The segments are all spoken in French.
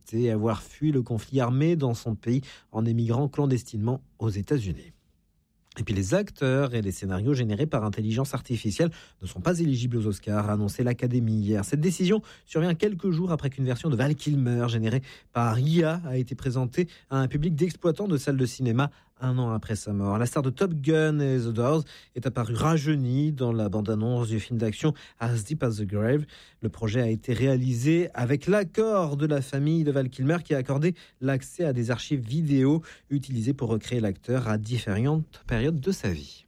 adapté, avoir fui le conflit armé dans son pays en émigrant clandestinement aux États-Unis. Et puis les acteurs et les scénarios générés par intelligence artificielle ne sont pas éligibles aux Oscars, a annoncé l'Académie hier. Cette décision survient quelques jours après qu'une version de Val Kilmer générée par IA a été présentée à un public d'exploitants de salles de cinéma 1 an après sa mort. La star de Top Gun et The Doors est apparue rajeunie dans la bande-annonce du film d'action As Deep as the Grave. Le projet a été réalisé avec l'accord de la famille de Val Kilmer qui a accordé l'accès à des archives vidéo utilisées pour recréer l'acteur à différentes périodes de sa vie.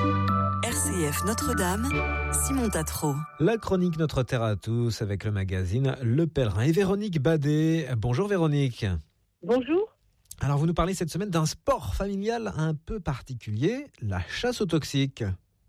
RCF Notre-Dame, Simon Tatro. La chronique Notre Terre à tous avec le magazine Le Pèlerin et Véronique Badet. Bonjour Véronique. Bonjour. Alors vous nous parlez cette semaine d'un sport familial un peu particulier, la chasse aux toxiques.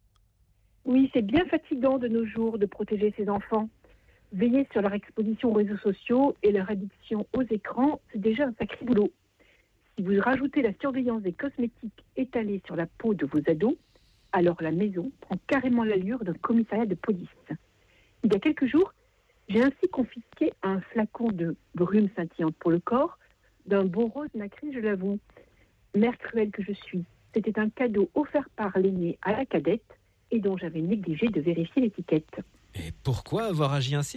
Oui, c'est bien fatigant de nos jours de protéger ses enfants. Veiller sur leur exposition aux réseaux sociaux et leur addiction aux écrans, c'est déjà un sacré boulot. Si vous rajoutez la surveillance des cosmétiques étalés sur la peau de vos ados, alors la maison prend carrément l'allure d'un commissariat de police. Il y a quelques jours, j'ai ainsi confisqué un flacon de brume scintillante pour le corps, d'un beau rose nacré, je l'avoue. Mère cruelle que je suis, c'était un cadeau offert par l'aîné à la cadette et dont j'avais négligé de vérifier l'étiquette. Et pourquoi avoir agi ainsi ?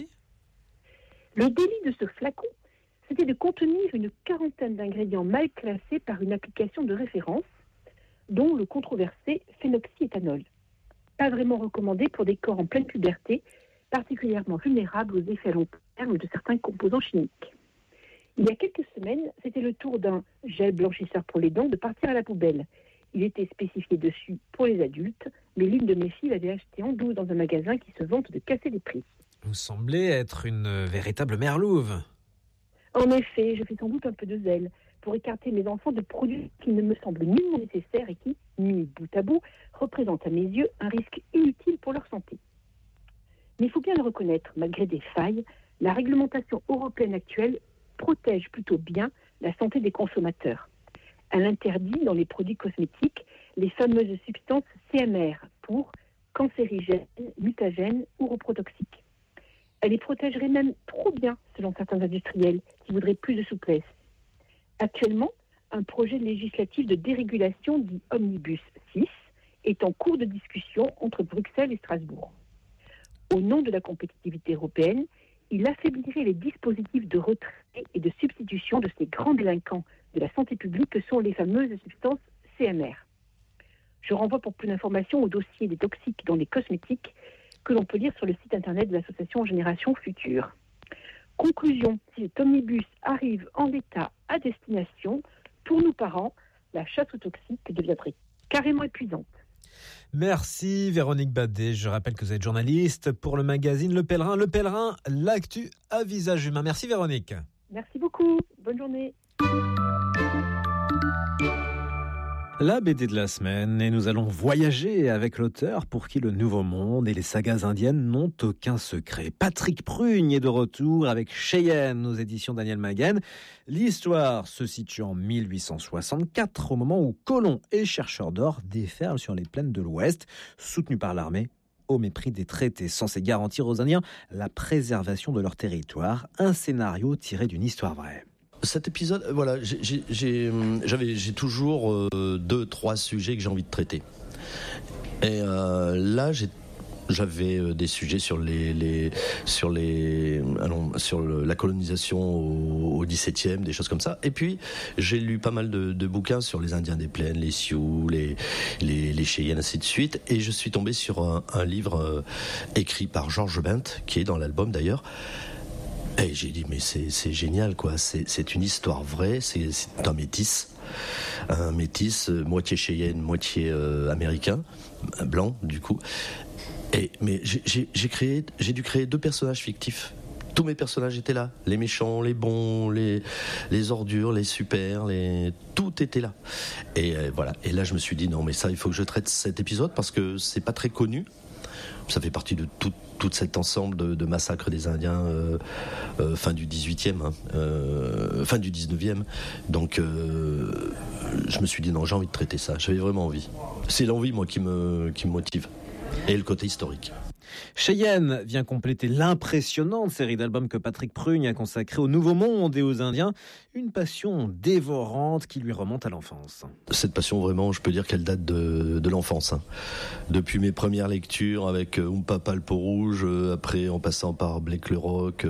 Le délit de ce flacon, c'était de contenir une quarantaine d'ingrédients mal classés par une application de référence, dont le controversé phénoxyéthanol. Pas vraiment recommandé pour des corps en pleine puberté, particulièrement vulnérables aux effets à long terme de certains composants chimiques. Il y a quelques semaines, c'était le tour d'un gel blanchisseur pour les dents de partir à la poubelle. Il était spécifié dessus pour les adultes, mais l'une de mes filles l'avait acheté en douce dans un magasin qui se vante de casser les prix. Vous semblez être une véritable merlouve. En effet, je fais sans doute un peu de zèle pour écarter mes enfants de produits qui ne me semblent nullement nécessaires et qui, mis bout à bout, représentent à mes yeux un risque inutile pour leur santé. Mais il faut bien le reconnaître, malgré des failles, la réglementation européenne actuelle protège plutôt bien la santé des consommateurs. Elle interdit dans les produits cosmétiques les fameuses substances CMR pour cancérigènes, mutagènes ou reprotoxiques. Elle les protégerait même trop bien selon certains industriels qui voudraient plus de souplesse. Actuellement, un projet législatif de dérégulation dit Omnibus 6 est en cours de discussion entre Bruxelles et Strasbourg. Au nom de la compétitivité européenne, il affaiblirait les dispositifs de retrait et de substitution de ces grands délinquants de la santé publique que sont les fameuses substances CMR. Je renvoie pour plus d'informations au dossier des toxiques dans les cosmétiques que l'on peut lire sur le site internet de l'association Génération Future. Conclusion, si cet omnibus arrive en l'état à destination, pour nous parents, la chasse aux toxiques deviendrait carrément épuisante. Merci Véronique Badet. Je rappelle que vous êtes journaliste pour le magazine Le Pèlerin. Le Pèlerin, l'actu à visage humain. Merci Véronique. Merci beaucoup. Bonne journée. La BD de la semaine, et nous allons voyager avec l'auteur pour qui le Nouveau Monde et les sagas indiennes n'ont aucun secret. Patrick Prugne est de retour avec Cheyenne aux éditions Daniel Maguen. L'histoire se situe en 1864, au moment où colons et chercheurs d'or déferlent sur les plaines de l'Ouest, soutenus par l'armée, au mépris des traités censés garantir aux Indiens la préservation de leur territoire. Un scénario tiré d'une histoire vraie. Cet épisode, voilà, j'ai toujours 2-3 sujets que j'ai envie de traiter. Et là, j'avais des sujets sur la colonisation au XVIIe, des choses comme ça. Et puis, j'ai lu pas mal de bouquins sur les Indiens des plaines, les Sioux, les Cheyennes, ainsi de suite. Et je suis tombé sur un livre écrit par George Bent, qui est dans l'album d'ailleurs. Et j'ai dit, mais c'est génial, quoi. C'est une histoire vraie, c'est un métis. Un métis, moitié Cheyenne, moitié américain, blanc, du coup. Mais j'ai dû créer 2 personnages fictifs. Tous mes personnages étaient là. Les méchants, les bons, les ordures, les super, tout était là. Et voilà. Et là, je me suis dit, non, mais ça, il faut que je traite cet épisode parce que c'est pas très connu. Ça fait partie de tout cet ensemble de massacres des Indiens fin du 18e, fin du 19e. Donc je me suis dit non, j'ai envie de traiter ça. J'avais vraiment envie. C'est l'envie, moi, qui me motive. Et le côté historique. Cheyenne vient compléter l'impressionnante série d'albums que Patrick Prugne a consacrée au Nouveau Monde et aux Indiens, une passion dévorante qui lui remonte à l'enfance. Cette passion, vraiment, je peux dire qu'elle date de l'enfance. Depuis mes premières lectures avec Oompa Palpeau Rouge, après en passant par Blake le Rock,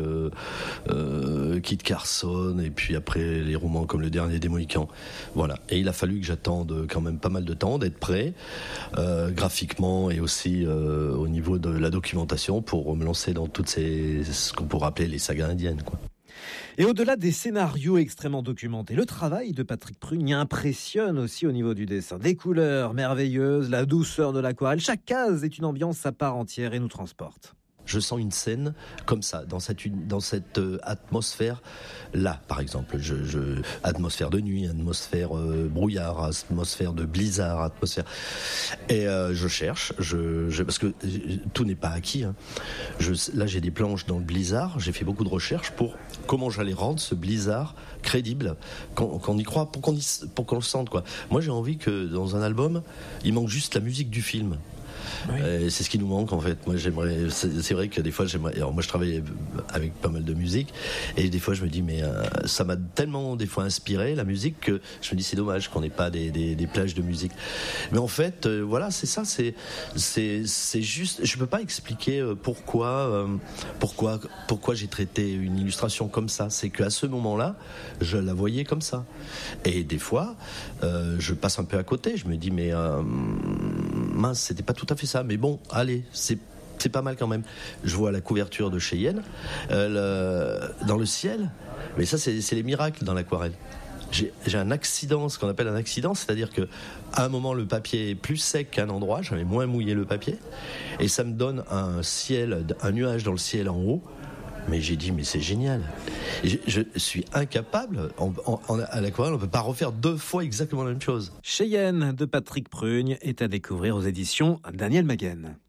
Kit Carson, et puis après les romans comme Le Dernier des Mohicans. Voilà. Et il a fallu que j'attende quand même pas mal de temps d'être prêt, graphiquement et aussi au niveau de la documentation pour me lancer dans toutes ce qu'on pourrait appeler les sagas indiennes, quoi. Et au-delà des scénarios extrêmement documentés, le travail de Patrick Prugne impressionne aussi au niveau du dessin. Des couleurs merveilleuses, la douceur de l'aquarelle, chaque case est une ambiance à part entière et nous transporte. Je sens une scène comme ça, dans cette atmosphère là, par exemple. Atmosphère de nuit, atmosphère brouillard, atmosphère de blizzard, atmosphère. Et je cherche, parce que tout n'est pas acquis. Là, j'ai des planches dans le blizzard. J'ai fait beaucoup de recherches pour comment j'allais rendre ce blizzard crédible, qu'on y croit, pour qu'on le sente, quoi. Moi, j'ai envie que dans un album, il manque juste la musique du film. Oui. C'est ce qui nous manque en fait. Moi c'est vrai que des fois alors moi je travaille avec pas mal de musique et des fois je me dis mais ça m'a tellement des fois inspiré la musique que je me dis c'est dommage qu'on n'ait pas des plages de musique. Mais en fait voilà, c'est ça, c'est juste, je peux pas expliquer pourquoi j'ai traité une illustration comme ça. C'est qu'à ce moment-là je la voyais comme ça et des fois je passe un peu à côté, je me dis mais mince, c'était pas tout à fait ça, mais bon, allez, c'est pas mal quand même. Je vois la couverture de Cheyenne dans le ciel, mais ça c'est les miracles dans l'aquarelle. J'ai un accident, ce qu'on appelle un accident, c'est-à-dire que à un moment le papier est plus sec qu'à un endroit, j'avais moins mouillé le papier, et ça me donne un nuage dans le ciel en haut. Mais j'ai dit, mais c'est génial. Je suis incapable, à l'aquarelle, on ne peut pas refaire 2 fois exactement la même chose. Cheyenne de Patrick Prugne est à découvrir aux éditions Daniel Maguen.